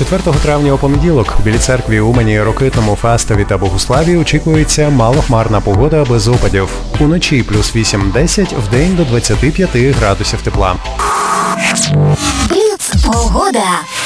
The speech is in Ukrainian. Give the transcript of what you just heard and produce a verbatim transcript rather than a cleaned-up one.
четвертого травня у понеділок у Білій Церкві, Умані, Рокитному, Фастові та Богуславі очікується малохмарна погода без опадів. Уночі плюс вісім-десять, вдень до двадцяти п'яти градусів тепла. Бліц погода.